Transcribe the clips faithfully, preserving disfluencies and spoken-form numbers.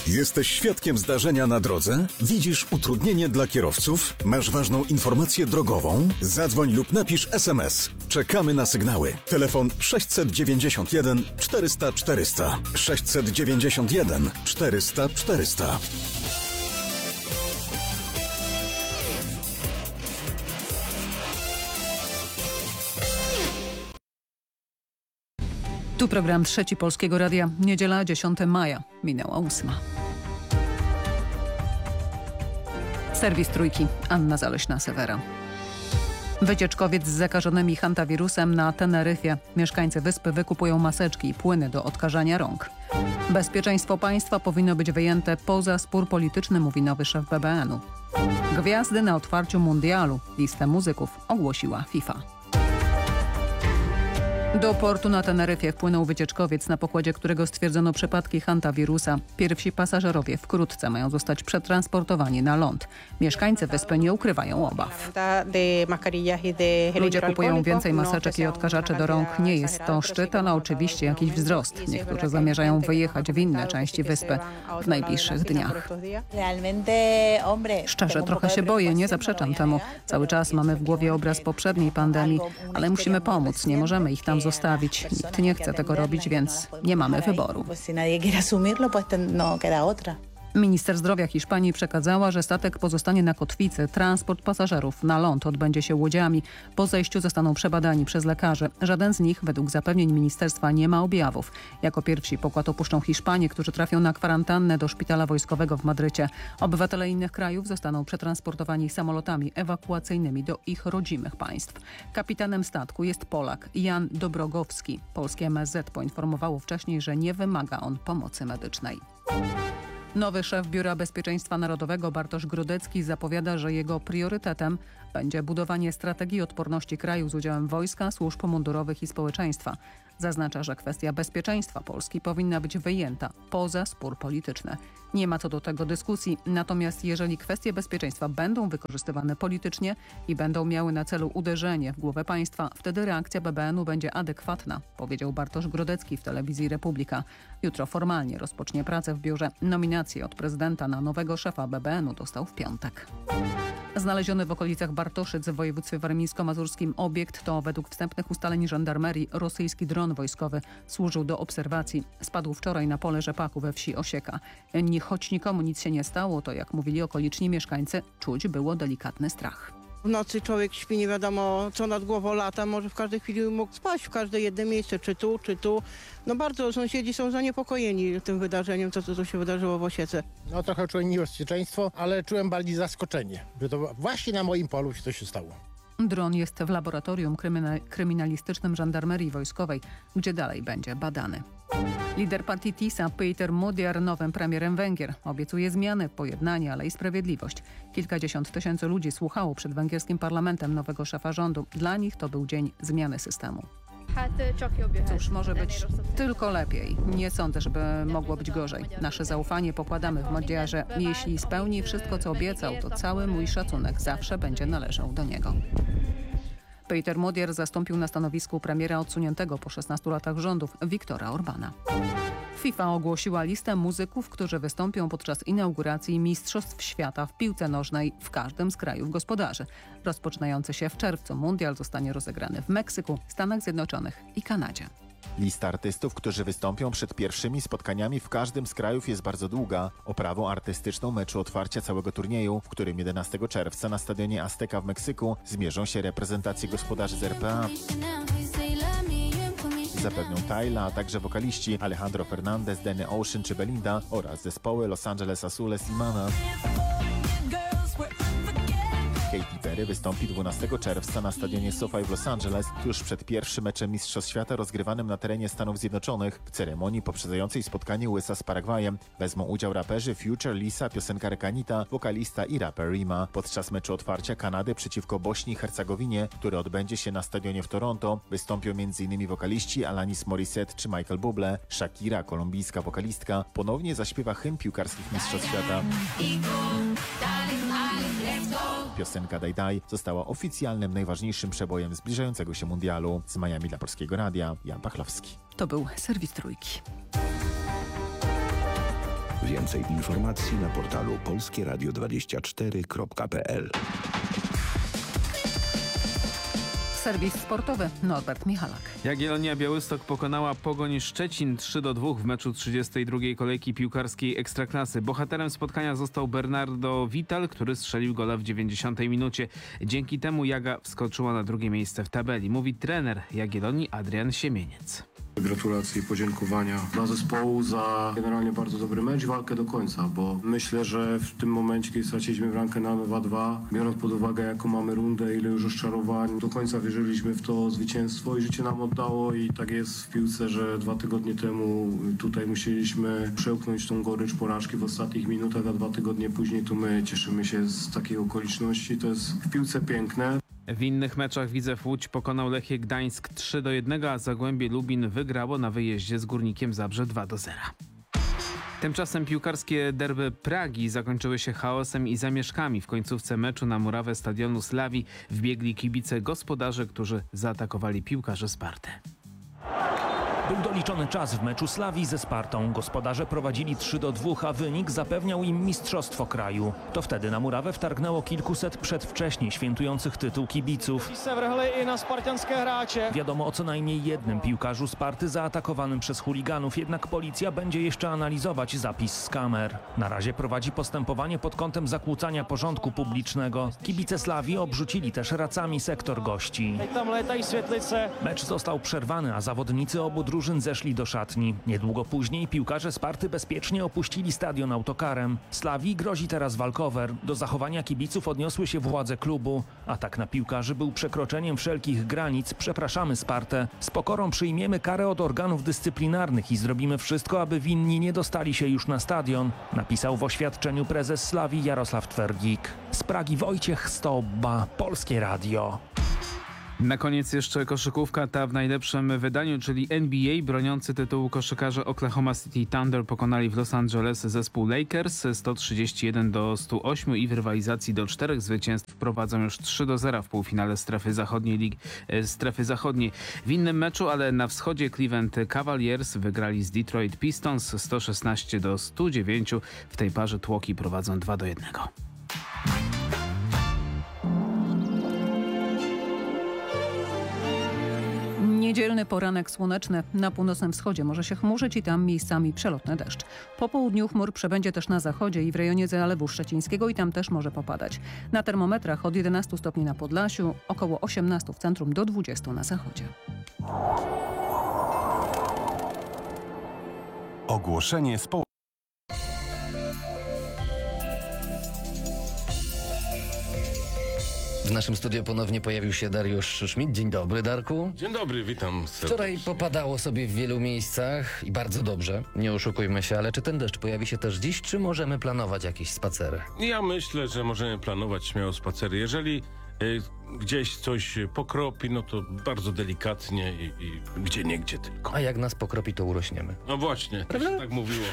Jesteś świadkiem zdarzenia na drodze? Widzisz utrudnienie dla kierowców? Masz ważną informację drogową? Zadzwoń lub napisz es em es. Czekamy na sygnały. Telefon sześćset dziewięćdziesiąt jeden czterysta czterysta. sześćset dziewięćdziesiąt jeden czterysta czterysta. Tu program Trzeci Polskiego Radia. Niedziela dziesiątego maja. Minęła ósma. Serwis Trójki. Anna Zaleśna-Sewera. Wycieczkowiec z zakażonymi hantawirusem na Teneryfie. Mieszkańcy wyspy wykupują maseczki i płyny do odkażania rąk. Bezpieczeństwo państwa powinno być wyjęte poza spór polityczny, mówi nowy szef be be enu. Gwiazdy na otwarciu mundialu. Listę muzyków ogłosiła FIFA. Do portu na Teneryfie wpłynął wycieczkowiec, na pokładzie którego stwierdzono przypadki hantawirusa. Pierwsi pasażerowie wkrótce mają zostać przetransportowani na ląd. Mieszkańcy wyspy nie ukrywają obaw. Ludzie kupują więcej maseczek i odkażaczy do rąk. Nie jest to szczyt, ale oczywiście jakiś wzrost. Niektórzy zamierzają wyjechać w inne części wyspy w najbliższych dniach. Szczerze, trochę się boję, nie zaprzeczam temu. Cały czas mamy w głowie obraz poprzedniej pandemii, ale musimy pomóc, nie możemy ich tam zostawić. Nikt nie chce tego robić, więc nie mamy wyboru. Minister zdrowia Hiszpanii przekazała, że statek pozostanie na kotwicy. Transport pasażerów na ląd odbędzie się łodziami. Po zejściu zostaną przebadani przez lekarzy. Żaden z nich, według zapewnień ministerstwa, nie ma objawów. Jako pierwsi pokład opuszczą Hiszpanię, którzy trafią na kwarantannę do szpitala wojskowego w Madrycie. Obywatele innych krajów zostaną przetransportowani samolotami ewakuacyjnymi do ich rodzimych państw. Kapitanem statku jest Polak Jan Dobrogowski. Polskie em es zet poinformowało wcześniej, że nie wymaga on pomocy medycznej. Nowy szef Biura Bezpieczeństwa Narodowego Bartosz Grodecki zapowiada, że jego priorytetem będzie budowanie strategii odporności kraju z udziałem wojska, służb mundurowych i społeczeństwa. Zaznacza, że kwestia bezpieczeństwa Polski powinna być wyjęta poza spór polityczny. Nie ma co do tego dyskusji, natomiast jeżeli kwestie bezpieczeństwa będą wykorzystywane politycznie i będą miały na celu uderzenie w głowę państwa, wtedy reakcja be be enu będzie adekwatna, powiedział Bartosz Grodecki w telewizji Republika. Jutro formalnie rozpocznie pracę w biurze. Nominację od prezydenta na nowego szefa be be enu dostał w piątek. Znaleziony w okolicach Bartoszyc w województwie warmińsko-mazurskim obiekt to według wstępnych ustaleń żandarmerii rosyjski dron wojskowy. Służył do obserwacji. Spadł wczoraj na pole rzepaku we wsi Osieka. Choć nikomu nic się nie stało, to jak mówili okoliczni mieszkańcy, czuć było delikatny strach. W nocy człowiek śpi, nie wiadomo co nad głową lata, może w każdej chwili mógł spać, w każde jedno miejsce, czy tu, czy tu. No bardzo sąsiedzi są zaniepokojeni tym wydarzeniem, co, co się wydarzyło w Osiece. No trochę czułem niebezpieczeństwo, ale czułem bardziej zaskoczenie, że to właśnie na moim polu się to się stało. Dron jest w laboratorium kryminal- kryminalistycznym żandarmerii wojskowej, gdzie dalej będzie badany. Lider partii TISA Péter Magyar nowym premierem Węgier. Obiecuje zmiany, pojednanie, ale i sprawiedliwość. Kilkadziesiąt tysięcy ludzi słuchało przed węgierskim parlamentem nowego szefa rządu. Dla nich to był dzień zmiany systemu. Cóż, może być tylko lepiej. Nie sądzę, żeby mogło być gorzej. Nasze zaufanie pokładamy w Magyarze. Jeśli spełni wszystko, co obiecał, to cały mój szacunek zawsze będzie należał do niego. Péter Magyar zastąpił na stanowisku premiera odsuniętego po szesnastu latach rządów Viktora Orbana. FIFA ogłosiła listę muzyków, którzy wystąpią podczas inauguracji Mistrzostw Świata w piłce nożnej w każdym z krajów gospodarzy. Rozpoczynający się w czerwcu mundial zostanie rozegrany w Meksyku, Stanach Zjednoczonych i Kanadzie. Lista artystów, którzy wystąpią przed pierwszymi spotkaniami w każdym z krajów jest bardzo długa. Oprawą artystyczną meczu otwarcia całego turnieju, w którym jedenastego czerwca na stadionie Azteca w Meksyku zmierzą się reprezentacje gospodarzy z er pe a. Zapewnią Tyla, a także wokaliści Alejandro Fernandez, Danny Ocean czy Belinda oraz zespoły Los Angeles Azules i Mana. Katy Perry wystąpi dwunastego czerwca na stadionie SoFi w Los Angeles, tuż przed pierwszym meczem Mistrzostw Świata rozgrywanym na terenie Stanów Zjednoczonych. W ceremonii poprzedzającej spotkanie U S A z Paragwajem wezmą udział raperzy Future, Lisa, piosenkarka Anita, wokalista i raper Rima. Podczas meczu otwarcia Kanady przeciwko Bośni i Hercegowinie, który odbędzie się na stadionie w Toronto, wystąpią m.in. wokaliści Alanis Morissette czy Michael Bublé. Shakira, kolumbijska wokalistka, ponownie zaśpiewa hymn piłkarskich Mistrzostw Świata. Piosenka Daj Daj została oficjalnym, najważniejszym przebojem zbliżającego się mundialu. Z Miami dla Polskiego Radia, Jan Pachlowski. To był serwis Trójki. Więcej informacji na portalu polskie radio dwadzieścia cztery kropka p l. Serwis sportowy Norbert Michalak. Jagiellonia Białystok pokonała Pogoń Szczecin trzy do dwóch w meczu trzydziestej drugiej kolejki piłkarskiej Ekstraklasy. Bohaterem spotkania został Bernardo Vital, który strzelił gola w dziewięćdziesiątej minucie. Dzięki temu Jaga wskoczyła na drugie miejsce w tabeli, mówi trener Jagiellonii Adrian Siemieniec. Gratulacje i podziękowania dla zespołu za generalnie bardzo dobry mecz i walkę do końca, bo myślę, że w tym momencie, kiedy straciliśmy bramkę na dwa dwa, biorąc pod uwagę, jaką mamy rundę, ile już rozczarowań, do końca wierzyliśmy w to zwycięstwo i życie nam oddało i tak jest w piłce, że dwa tygodnie temu tutaj musieliśmy przełknąć tą gorycz porażki w ostatnich minutach, a dwa tygodnie później to my cieszymy się z takiej okoliczności. To jest w piłce piękne. W innych meczach Widzew Łódź pokonał Lechię Gdańsk trzy do jednego, a Zagłębie Lubin wygrało na wyjeździe z Górnikiem Zabrze dwa do zera. Tymczasem piłkarskie derby Pragi zakończyły się chaosem i zamieszkami. W końcówce meczu na murawę stadionu Slavii wbiegli kibice gospodarzy, którzy zaatakowali piłkarzy Sparty. Był doliczony czas w meczu Slawii ze Spartą. Gospodarze prowadzili trzy do dwóch, a wynik zapewniał im mistrzostwo kraju. To wtedy na murawę wtargnęło kilkuset przedwcześnie świętujących tytuł kibiców. Wiadomo o co najmniej jednym piłkarzu Sparty zaatakowanym przez chuliganów, jednak policja będzie jeszcze analizować zapis z kamer. Na razie prowadzi postępowanie pod kątem zakłócania porządku publicznego. Kibice Slawii obrzucili też racami sektor gości. Mecz został przerwany, a zawodnicy obu drużyn zeszli do szatni. Niedługo później piłkarze Sparty bezpiecznie opuścili stadion autokarem. Slawii grozi teraz walkover. Do zachowania kibiców odniosły się władze klubu. Atak na piłkarzy był przekroczeniem wszelkich granic. Przepraszamy Spartę. Z pokorą przyjmiemy karę od organów dyscyplinarnych i zrobimy wszystko, aby winni nie dostali się już na stadion, napisał w oświadczeniu prezes Slawii Jarosław Twergik. Z Pragi Wojciech Stobba, Polskie Radio. Na koniec jeszcze koszykówka, ta w najlepszym wydaniu, czyli N B A. Broniący tytułu koszykarze Oklahoma City Thunder pokonali w Los Angeles zespół Lakers sto trzydzieści jeden do stu ośmiu i w rywalizacji do czterech zwycięstw prowadzą już trzy do zera w półfinale strefy zachodniej ligi, strefy zachodniej. W innym meczu, ale na wschodzie, Cleveland Cavaliers wygrali z Detroit Pistons sto szesnaście do stu dziewięciu. W tej parze tłoki prowadzą dwa do jednego. Niedzielny poranek słoneczny. Na północnym wschodzie może się chmurzyć i tam miejscami przelotny deszcz. Po południu chmur przebędzie też na zachodzie i w rejonie Zalewu Szczecińskiego i tam też może popadać. Na termometrach od jedenastu stopni na Podlasiu, około osiemnastu w centrum, do dwudziestu na zachodzie. Ogłoszenie społeczne. W naszym studiu ponownie pojawił się Dariusz Schmidt. Dzień dobry, Darku. Dzień dobry, witam serdecznie. Wczoraj popadało sobie w wielu miejscach i bardzo dobrze, nie oszukujmy się, ale czy ten deszcz pojawi się też dziś, czy możemy planować jakieś spacery? Ja myślę, że możemy planować śmiało spacery. Jeżeli y, gdzieś coś pokropi, no to bardzo delikatnie i, i gdzie nie gdzie tylko. A jak nas pokropi, to urośniemy. No właśnie, też tak mówiło.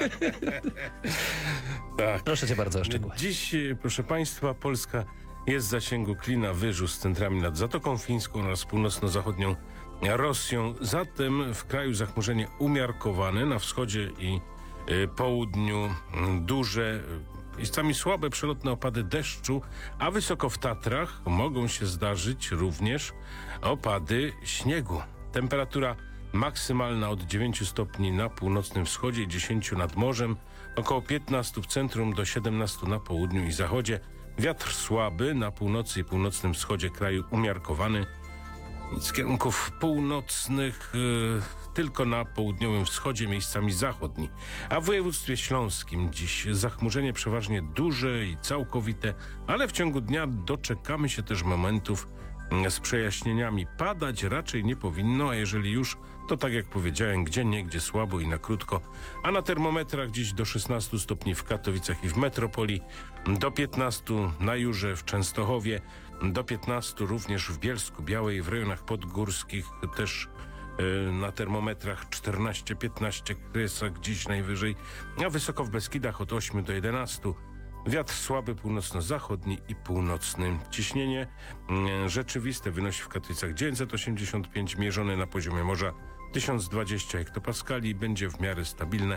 Tak. Proszę cię bardzo o szczegóły. Dziś, proszę państwa, Polska jest w zasięgu klina wyżu z centrami nad Zatoką Fińską oraz północno-zachodnią Rosją. Zatem w kraju zachmurzenie umiarkowane, na wschodzie i y, południu y, duże, y, miejscami słabe przelotne opady deszczu, a wysoko w Tatrach mogą się zdarzyć również opady śniegu. Temperatura maksymalna od dziewięciu stopni na północnym wschodzie, dziesięciu nad morzem, około piętnastu w centrum do siedemnastu na południu i zachodzie. Wiatr słaby na północy i północnym wschodzie kraju umiarkowany. Z kierunków północnych yy, tylko na południowym wschodzie, miejscami zachodni. A w województwie śląskim dziś zachmurzenie przeważnie duże i całkowite, ale w ciągu dnia doczekamy się też momentów z przejaśnieniami. Padać raczej nie powinno, a jeżeli już, to tak jak powiedziałem, gdzieniegdzie słabo i na krótko. A na termometrach dziś do szesnastu stopni w Katowicach i w metropolii, do piętnastu na Jurze, w Częstochowie, do piętnastu również w Bielsku Białej, w rejonach podgórskich też yy, na termometrach czternaście piętnaście, Kresach dziś najwyżej, a wysoko w Beskidach od ośmiu do jedenastu. Wiatr słaby północno-zachodni i północny. Ciśnienie yy, rzeczywiste wynosi w Katowicach dziewięćset osiemdziesiąt pięć, mierzone na poziomie morza tysiąc dwadzieścia hektopaskali i będzie w miarę stabilne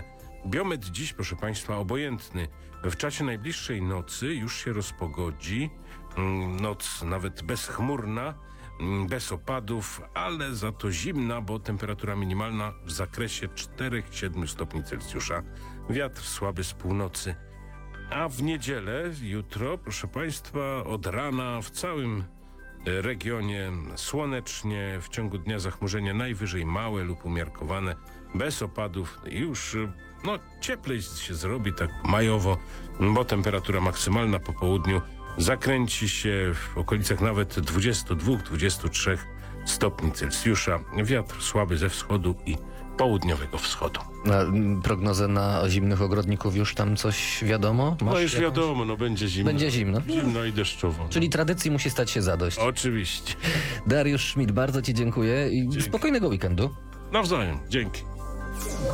Biometr dziś, proszę Państwa, obojętny. W czasie najbliższej nocy już się rozpogodzi. Noc nawet bezchmurna, bez opadów, ale za to zimna, bo temperatura minimalna w zakresie cztery do siedmiu stopni Celsjusza. Wiatr słaby z północy. A w niedzielę, jutro, proszę Państwa, od rana w całym regionie słonecznie, w ciągu dnia zachmurzenie najwyżej małe lub umiarkowane, bez opadów. Już no, cieplej się zrobi, tak majowo, bo temperatura maksymalna po południu zakręci się w okolicach nawet dwudziestu dwóch do dwudziestu trzech stopni Celsjusza. Wiatr słaby ze wschodu i południowego wschodu. Na prognozę na zimnych ogrodników już tam coś wiadomo? Masz No już jakąś? wiadomo, no będzie zimno. Będzie zimno. Zimno i deszczowo. Czyli tradycji musi stać się zadość. Oczywiście. Dariusz Schmidt, bardzo Ci dziękuję i Dzięki. spokojnego weekendu. Nawzajem. Dzięki.